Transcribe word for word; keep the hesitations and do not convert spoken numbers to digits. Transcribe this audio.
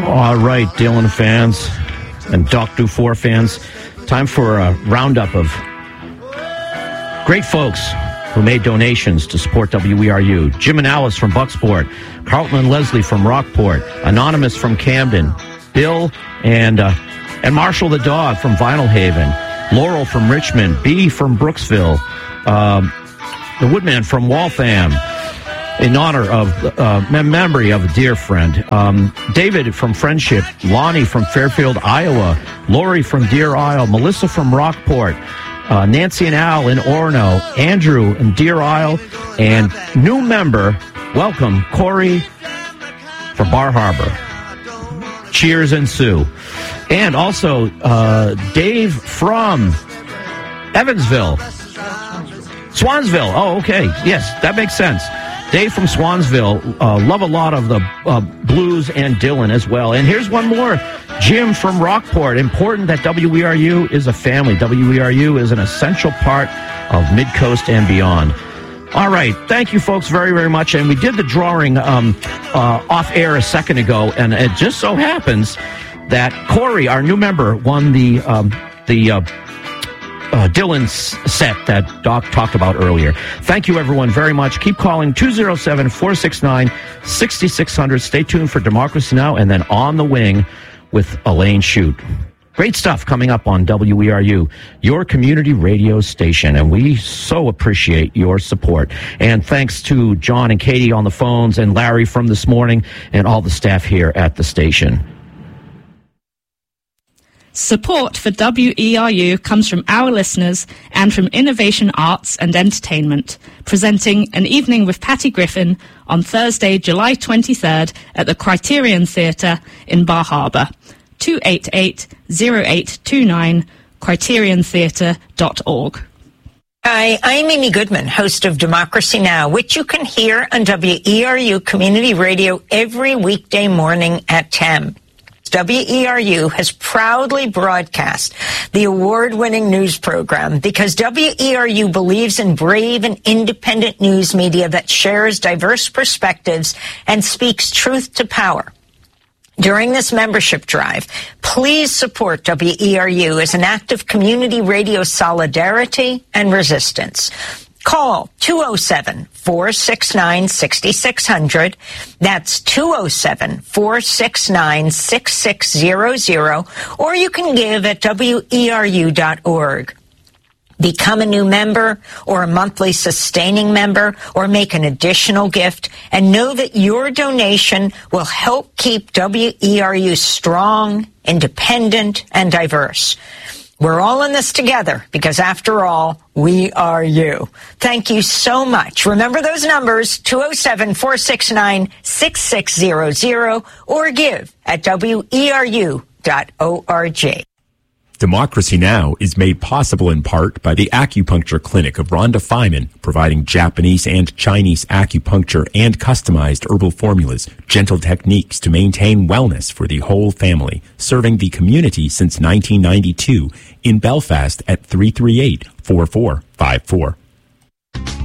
All right, Dylan fans and Doc Dufour fans, time for a roundup of great folks who made donations to support W E R U. Jim and Alice from Bucksport, Carlton and Leslie from Rockport, Anonymous from Camden, Bill and uh, and Marshall the dog from Vinyl Haven, Laurel from Richmond, B from Brooksville, um, the Woodman from Waltham, in honor of uh, memory of a dear friend. Um, David from Friendship, Lonnie from Fairfield, Iowa, Lori from Deer Isle, Melissa from Rockport, uh, Nancy and Al in Orono, Andrew in Deer Isle, and new member, welcome, Corey from Bar Harbor. Cheers and Sue. And also uh, Dave from Evansville. Swansville. Oh, okay. Yes, that makes sense. Dave from Swansville, uh, love a lot of the uh, blues and Dylan as well. And here's one more. Jim from Rockport. Important that W E R U is a family. W E R U is an essential part of Midcoast and beyond. All right. Thank you, folks, very, very much. And we did the drawing um, uh, off air a second ago, and it just so happens that Corey, our new member, won the um, the uh, Uh, Dylan's set that Doc talked about earlier. Thank you, everyone, very much. Keep calling two oh seven, four six nine, six six zero zero. Stay tuned for Democracy Now! And then On the Wing with Elaine Shute. Great stuff coming up on W E R U, your community radio station, and we so appreciate your support. And thanks to John and Katie on the phones and Larry from this morning and all the staff here at the station. Support for W E R U comes from our listeners and from Innovation Arts and Entertainment, presenting An Evening with Patty Griffin on Thursday, July twenty-third at the Criterion Theatre in Bar Harbor. two eight eight, zero eight two nine, criterion theatre dot org. Hi, I'm Amy Goodman, host of Democracy Now!, which you can hear on W E R U Community Radio every weekday morning at ten. W E R U has proudly broadcast the award-winning news program because W E R U believes in brave and independent news media that shares diverse perspectives and speaks truth to power. During this membership drive, please support W E R U as an act of community radio solidarity and resistance. Call two oh seven, four six nine, six six zero zero. That's two oh seven, four six nine, six six zero zero. Or you can give at W E R U dot org. Become a new member or a monthly sustaining member or make an additional gift and know that your donation will help keep W E R U strong, independent, and diverse. We're all in this together because, after all, we are you. Thank you so much. Remember those numbers, two oh seven, four six nine, six six zero zero, or give at W E R U dot org. Democracy Now! Is made possible in part by the Acupuncture Clinic of Rhonda Feynman, providing Japanese and Chinese acupuncture and customized herbal formulas, gentle techniques to maintain wellness for the whole family, serving the community since nineteen ninety-two in Belfast at three three eight, four four five four.